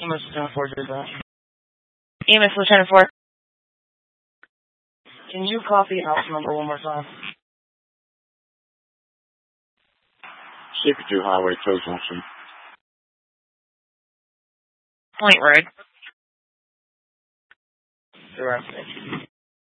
EMS Lieutenant 4 did that. EMS Lieutenant 4. Can you copy house number one more time? Secretary Highway Tow Junction. Point Road. Direct. Thank you.